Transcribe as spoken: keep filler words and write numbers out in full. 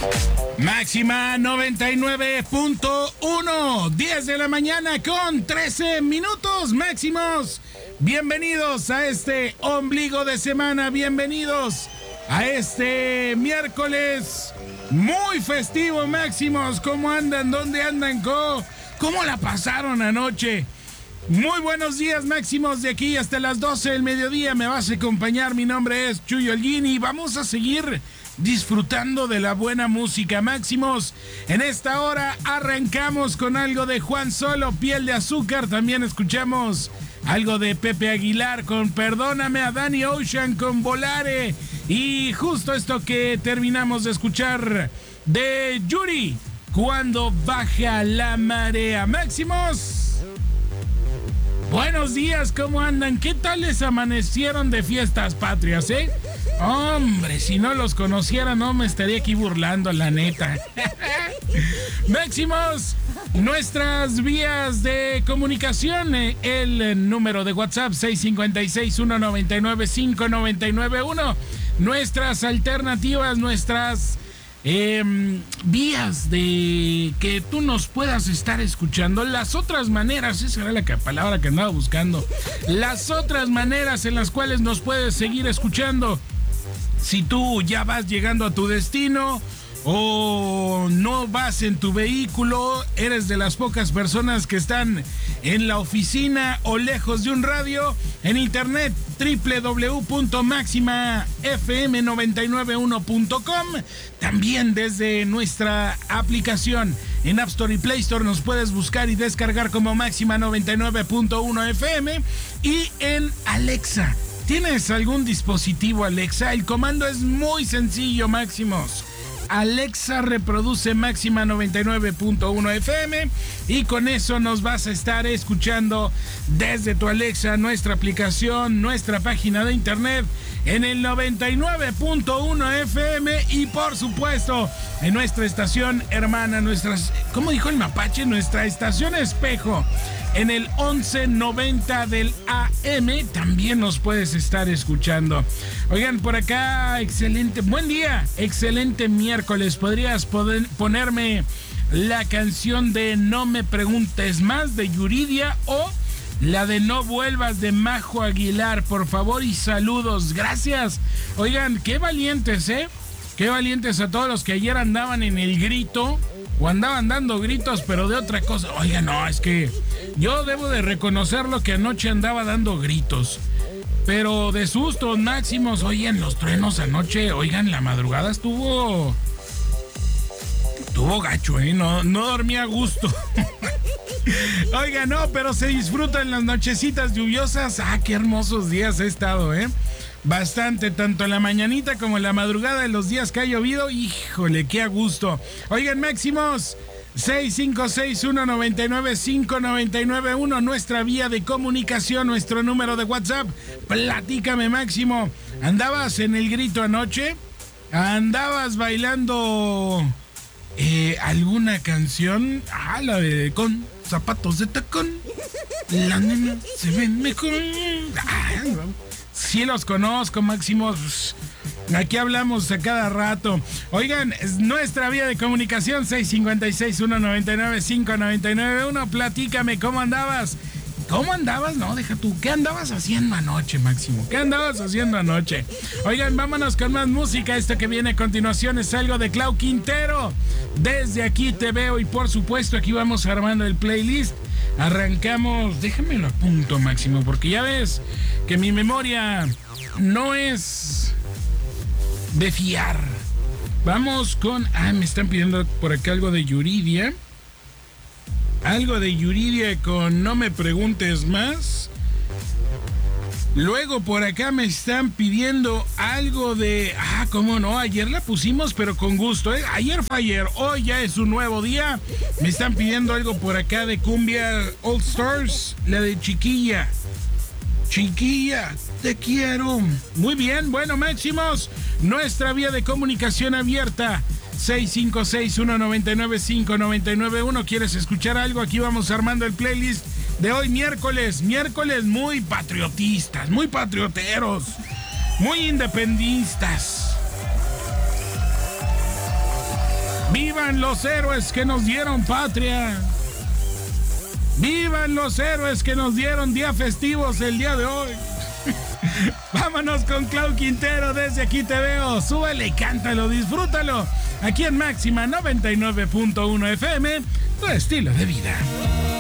Máxima noventa y nueve punto uno, diez de la mañana con trece minutos máximos. Bienvenidos a este ombligo de semana, bienvenidos a este miércoles muy festivo, máximos. ¿Cómo andan? ¿Dónde andan? ¿Cómo, cómo la pasaron anoche? Muy buenos días, máximos, de aquí hasta las doce del mediodía me vas a acompañar. Mi nombre es Chuy Holguín y vamos a seguir disfrutando de la buena música, máximos. En esta hora arrancamos con algo de Juan Solo, Piel de Azúcar. También escuchamos algo de Pepe Aguilar con Perdóname, a Danny Ocean con Volare. Y justo esto que terminamos de escuchar de Yuri, Cuando baja la marea. Máximos, buenos días, ¿cómo andan? ¿Qué tal les amanecieron de fiestas patrias, eh? Hombre, si no los conociera no me estaría aquí burlando, la neta. Máximos, nuestras vías de comunicación, el número de WhatsApp seis cinco seis, uno nueve nueve, cinco nueve nueve uno. Nuestras alternativas, nuestras eh, vías de que tú nos puedas estar escuchando. Las otras maneras, esa era la palabra que andaba buscando. Las otras maneras en las cuales nos puedes seguir escuchando. Si tú ya vas llegando a tu destino o no vas en tu vehículo, eres de las pocas personas que están en la oficina o lejos de un radio, en internet doble u doble u doble u punto máxima f m noventa y nueve uno punto com. También desde nuestra aplicación en App Store y Play Store nos puedes buscar y descargar como Máxima noventa y nueve punto uno F M. Y en Alexa, ¿tienes algún dispositivo Alexa? El comando es muy sencillo, máximos. Alexa, reproduce Máxima noventa y nueve punto uno F M y con eso nos vas a estar escuchando desde tu Alexa, nuestra aplicación, nuestra página de internet en el noventa y nueve punto uno F M y por supuesto en nuestra estación hermana, nuestras, ¿cómo dijo el mapache? Nuestra estación espejo en el once noventa del A M, también nos puedes estar escuchando. Oigan, por acá, excelente, buen día, excelente miércoles. ¿Podrías poder ponerme la canción de No me preguntes más de Yuridia o la de No vuelvas de Majo Aguilar, por favor? Y saludos, gracias. Oigan, qué valientes, ¿eh? Qué valientes a todos los que ayer andaban en el grito o andaban dando gritos, pero de otra cosa. Oigan, no, es que yo debo de reconocerlo que anoche andaba dando gritos, pero de sustos, máximos. Oigan, los truenos anoche, oigan, la madrugada estuvo... Estuvo gacho, ¿eh? No, no dormía a gusto. Oigan, no, pero se disfrutan las nochecitas lluviosas. Ah, qué hermosos días he estado, ¿eh? Bastante, tanto en la mañanita como en la madrugada de los días que ha llovido. Híjole, qué a gusto. Oigan, máximos, seis cinco seis, uno nueve nueve, cinco nueve nueve uno, nuestra vía de comunicación, nuestro número de WhatsApp. Platícame, máximo. ¿Andabas en el grito anoche? ¿Andabas bailando eh, alguna canción? Ah, la de Con zapatos de tacón, la nena se ven mejor. Ah, sí los conozco, máximos. Aquí hablamos a cada rato. Oigan, nuestra vía de comunicación seis cinco seis, uno nueve nueve, cinco nueve nueve uno. Platícame, ¿cómo andabas? ¿Cómo andabas? No, deja tú. ¿Qué andabas haciendo anoche, Máximo? ¿Qué andabas haciendo anoche? Oigan, vámonos con más música. Esto que viene a continuación es algo de Clau Quintero. Desde aquí te veo y por supuesto aquí vamos armando el playlist. Arrancamos, déjame lo apunto, Máximo, porque ya ves que mi memoria no es de fiar. Vamos con... Ah, me están pidiendo por acá algo de Yuridia. Algo de Yuridia con No me preguntes más. Luego por acá me están pidiendo algo de... Ah, cómo no, ayer la pusimos, pero con gusto, ¿eh? Ayer fue ayer, hoy ya es un nuevo día. Me están pidiendo algo por acá de Cumbia All Stars, la de Chiquilla. Chiquilla, te quiero. Muy bien, bueno, máximos, nuestra vía de comunicación abierta. seis cinco seis, uno nueve nueve, cinco nueve nueve uno. ¿Quieres escuchar algo? Aquí vamos armando el playlist de hoy, miércoles. Miércoles muy patriotistas, muy patrioteros, muy independistas. ¡Vivan los héroes que nos dieron patria! ¡Vivan los héroes que nos dieron días festivos el día de hoy! Vámonos con Clau Quintero, Desde Aquí Te Veo. Súbele y cántalo, disfrútalo. Aquí en Máxima noventa y nueve punto uno F M, tu estilo de vida.